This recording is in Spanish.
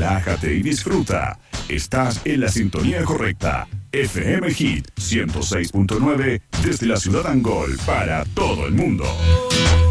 relájate y disfruta. Estás en la sintonía correcta. FM Hit 106.9 desde la ciudad Angol para todo el mundo.